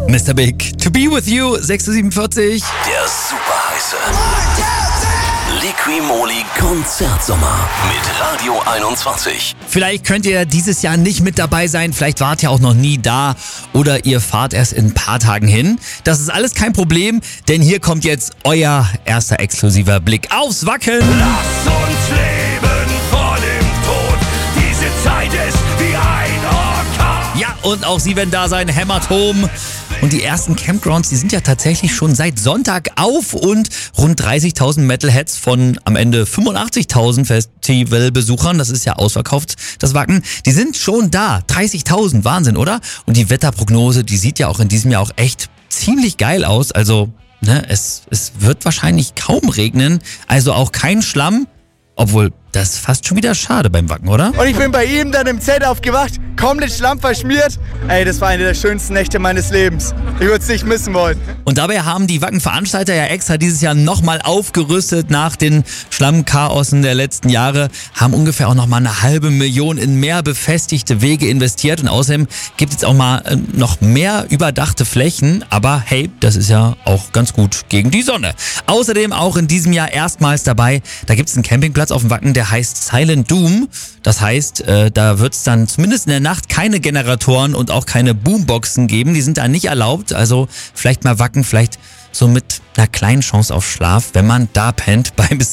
Mr. Big, To Be With You, 6:47. Der superheiße Liqui-Moly Konzertsommer mit Radio 21. Vielleicht könnt ihr dieses Jahr nicht mit dabei sein, vielleicht wart ihr auch noch nie da oder ihr fahrt erst in ein paar Tagen hin. Das ist alles kein Problem, denn hier kommt jetzt euer erster exklusiver Blick aufs Wacken. Lass uns leben vor dem Tod. Diese Zeit ist wie ein Orkan. Ja, und auch sie werden da sein, Hämatom. Und die ersten Campgrounds, die sind ja tatsächlich schon seit Sonntag auf und rund 30.000 Metalheads von am Ende 85.000 Festivalbesuchern, das ist ja ausverkauft, das Wacken, die sind schon da. 30.000, Wahnsinn, oder? Und die Wetterprognose, die sieht ja auch in diesem Jahr auch echt ziemlich geil aus. Also, es wird wahrscheinlich kaum regnen, also auch kein Schlamm. Obwohl, das ist fast schon wieder schade beim Wacken, oder? Und ich bin bei ihm dann im Zelt aufgewacht, komplett schlammverschmiert. Ey, das war eine der schönsten Nächte meines Lebens. Ich würde es nicht missen wollen. Und dabei haben die Wacken-Veranstalter ja extra dieses Jahr nochmal aufgerüstet nach den Schlammchaosen der letzten Jahre, haben ungefähr auch nochmal 500.000 in mehr befestigte Wege investiert und außerdem gibt es jetzt auch mal noch mehr überdachte Flächen, aber hey, das ist ja auch ganz gut gegen die Sonne. Außerdem auch in diesem Jahr erstmals dabei, da gibt es einen Campingplatz auf dem Wacken, der heißt Silent Doom. Das heißt, da wird es dann zumindest in der Nacht keine Generatoren und auch keine Boomboxen geben. Die sind da nicht erlaubt. Also vielleicht mal Wacken, vielleicht so mit einer kleinen Chance auf Schlaf, wenn man da pennt bei